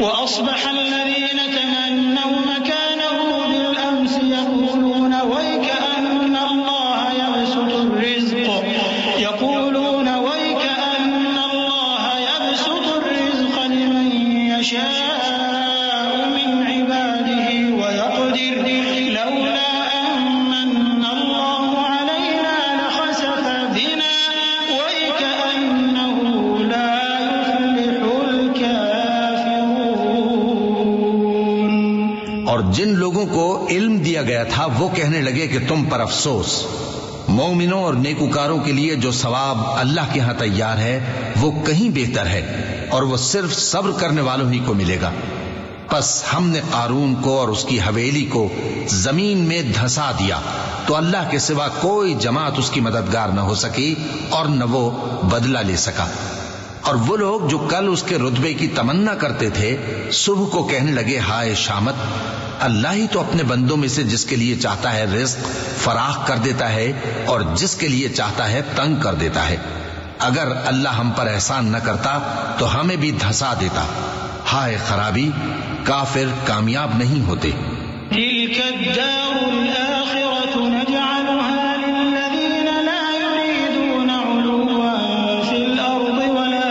وأصبح الذين تمنوا مكانه بالأمس يقولون ويكأن الله يبسط الرزق لمن يشاء من عباده ويقدر لولا أن الله علينا لخسف بنا ويكأنه لا يفلح الكافرون. اور جن لوگوں کو علم دیا گیا تھا وہ کہنے لگے کہ تم پر افسوس، مومنوں اور نیکوکاروں کے لیے جو ثواب اللہ کے ہاں تیار ہے وہ کہیں بہتر ہے، اور وہ صرف صبر کرنے والوں ہی کو ملے گا. پس ہم نے قارون کو اور اس کی حویلی کو زمین میں دھسا دیا تو اللہ کے سوا کوئی جماعت اس کی مددگار نہ ہو سکی اور نہ وہ بدلہ لے سکا. اور وہ لوگ جو کل اس کے رتبے کی تمنا کرتے تھے صبح کو کہنے لگے ہائے شامت، اللہ ہی تو اپنے بندوں میں سے جس کے لیے چاہتا ہے رزق فراخ کر دیتا ہے اور جس کے لیے چاہتا ہے تنگ کر دیتا ہے. اگر اللہ ہم پر احسان نہ کرتا تو ہمیں بھی دھسا دیتا. ہائے خرابی، کافر کامیاب نہیں ہوتے. تلك الدار